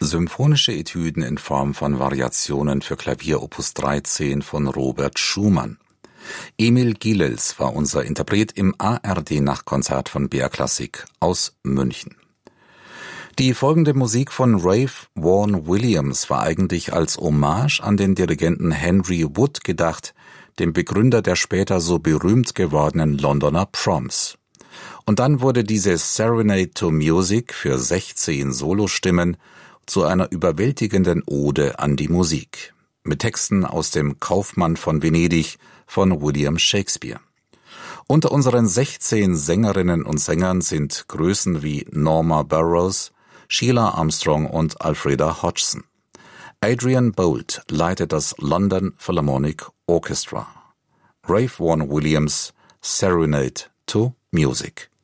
Symphonische Etüden in Form von Variationen für Klavier Opus 13 von Robert Schumann. Emil Gilels war unser Interpret im ARD-Nachtkonzert von BR Klassik aus München. Die folgende Musik von Ralph Vaughan Williams war eigentlich als Hommage an den Dirigenten Henry Wood gedacht, dem Begründer der später so berühmt gewordenen Londoner Proms. Und dann wurde diese Serenade to Music für 16 Solostimmen zu einer überwältigenden Ode an die Musik, mit Texten aus dem Kaufmann von Venedig von William Shakespeare. Unter unseren 16 Sängerinnen und Sängern sind Größen wie Norma Burroughs, Sheila Armstrong und Alfreda Hodgson. Adrian Boult leitet das London Philharmonic Orchestra. Ralph Vaughan Williams, Serenade to Music.